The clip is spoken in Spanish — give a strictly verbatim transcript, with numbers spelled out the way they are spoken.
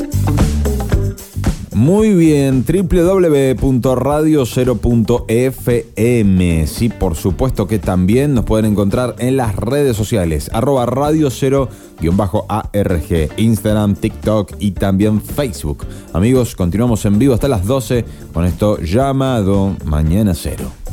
Muy bien, doble u doble u doble u punto radio cero punto efe eme. Sí, por supuesto que también nos pueden encontrar en las redes sociales, arroba radio cero guión bajo A R G, Instagram, TikTok y también Facebook. Amigos, continuamos en vivo hasta las doce con esto llamado Mañana Cero.